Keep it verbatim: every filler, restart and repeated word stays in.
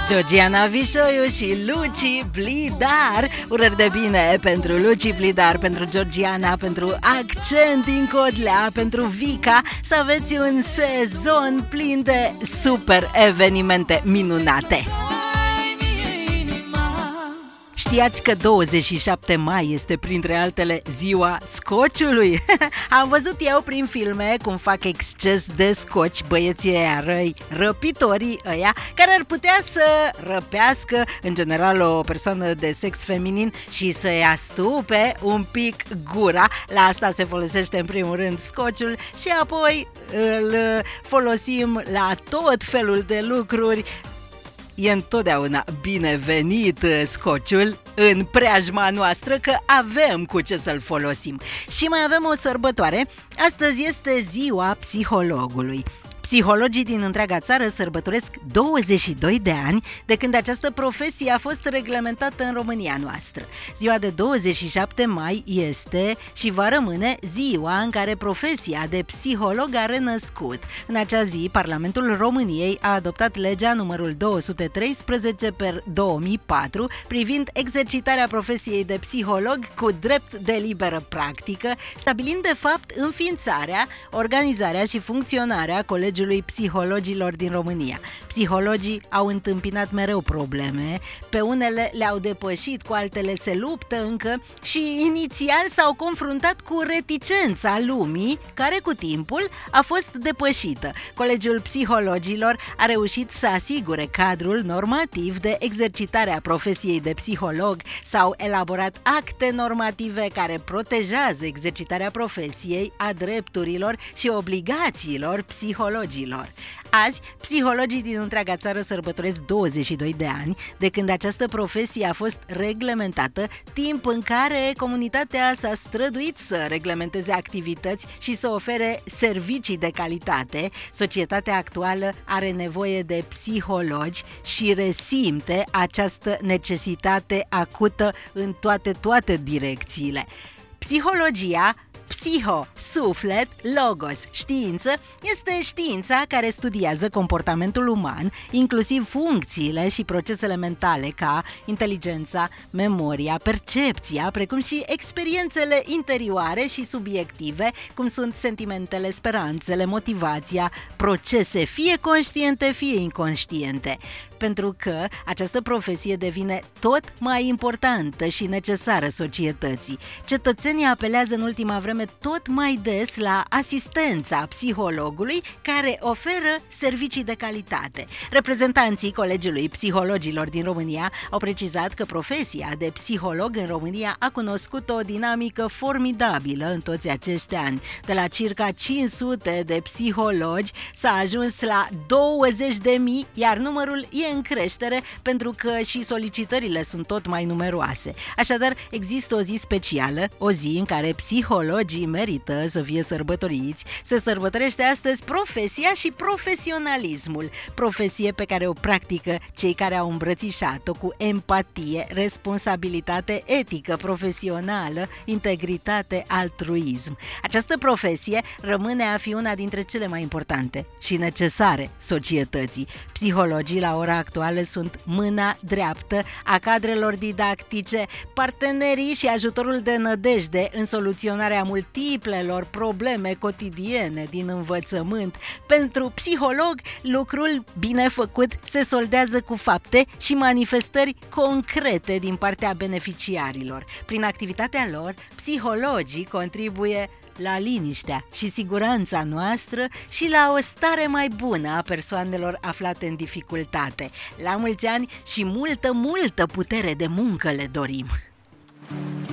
Georgiana Vișoiu și Luci Blidar. Urări de bine pentru Luci Blidar, pentru Georgiana, pentru Accent din Codlea, pentru Vica. Să aveți un sezon plin de super evenimente minunate. Știați că douăzeci și șapte mai este printre altele ziua scociului? Am văzut eu prin filme cum fac exces de scoci băieții ăia răi, răpitorii ăia, care ar putea să răpească în general o persoană de sex feminin și să-i astupe un pic gura. La asta se folosește în primul rând scociul și apoi îl folosim la tot felul de lucruri. E întotdeauna binevenit scociul în preajma noastră, că avem cu ce să-l folosim. Și mai avem o sărbătoare. Astăzi este ziua psihologului. Psihologii din întreaga țară sărbătoresc douăzeci și doi de ani de când această profesie a fost reglementată în România noastră. Ziua de douăzeci și șapte mai este și va rămâne ziua în care profesia de psiholog a renăscut. În acea zi, Parlamentul României a adoptat legea numărul două sute treisprezece pe două mii patru privind exercitarea profesiei de psiholog cu drept de liberă practică, stabilind de fapt înființarea, organizarea și funcționarea colegiului psihologilor din România. Psihologii au întâmpinat mereu probleme, pe unele le-au depășit, cu altele se luptă încă și inițial s-au confruntat cu reticența lumii, care cu timpul a fost depășită. Colegiul Psihologilor a reușit să asigure cadrul normativ de exercitare a profesiei de psiholog, s-au elaborat acte normative care protejează exercitarea profesiei, a drepturilor și obligațiilor psihologilor. Azi, psihologii din întreaga țară sărbătoresc douăzeci și doi de ani de când această profesie a fost reglementată, timp în care comunitatea s-a străduit să reglementeze activități și să ofere servicii de calitate. Societatea actuală are nevoie de psihologi și resimte această necesitate acută în toate, toate direcțiile. Psihologia, psiho, suflet, logos, știință, este știința care studiază comportamentul uman, inclusiv funcțiile și procesele mentale ca inteligența, memoria, percepția, precum și experiențele interioare și subiective, cum sunt sentimentele, speranțele, motivația, procese fie conștiente, fie inconștiente. Pentru că această profesie devine tot mai importantă și necesară societății. Cetățenii apelează în ultima vreme tot mai des la asistența psihologului, care oferă servicii de calitate. Reprezentanții Colegiului Psihologilor din România au precizat că profesia de psiholog în România a cunoscut o dinamică formidabilă în toți acești ani. De la circa cinci sute de psihologi s-a ajuns la douăzeci de mii, iar numărul e în creștere pentru că și solicitările sunt tot mai numeroase. Așadar, există o zi specială, o zi în care psihologii merită să fie sărbătoriți. Se sărbătorește astăzi profesia și profesionalismul, profesie pe care o practică cei care au îmbrățișat-o cu empatie, responsabilitate etică, profesională, integritate, altruism. Această profesie rămâne a fi una dintre cele mai importante și necesare societății. Psihologii la ora actuală sunt mâna dreaptă a cadrelor didactice, partenerii și ajutorul de nădejde în soluționarea multiplelor probleme cotidiene din învățământ. Pentru psiholog, lucrul bine făcut se soldează cu fapte și manifestări concrete din partea beneficiarilor. Prin activitatea lor, psihologii contribuie la liniștea și siguranța noastră și la o stare mai bună a persoanelor aflate în dificultate. La mulți ani și multă, multă putere de muncă le dorim!